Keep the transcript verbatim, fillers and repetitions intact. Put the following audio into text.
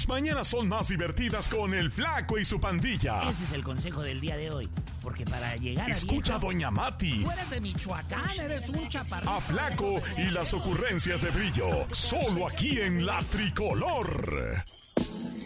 Las mañanas son más divertidas con el Flaco y su pandilla. Ese es el consejo del día de hoy. Porque para llegar a Escucha a viejo, Doña Mati. tú eres de Michoacán, eres un chaparrito. A Flaco y las ocurrencias de Brillo. Solo aquí en La Tricolor.